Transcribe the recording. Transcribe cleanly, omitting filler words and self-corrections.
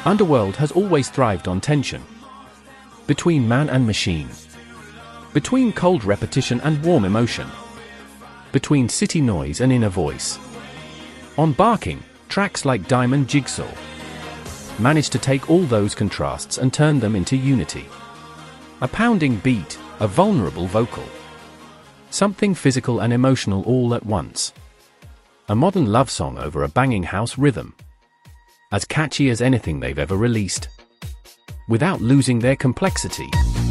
Underworld has always thrived on tension. Between man and machine. Between cold repetition and warm emotion. Between city noise and inner voice. On Barking, tracks like Diamond Jigsaw manage to take all those contrasts and turn them into unity. A pounding beat, a vulnerable vocal. Something physical and emotional all at once. A modern love song over a banging house rhythm. As catchy as anything they've ever released. Without losing their complexity.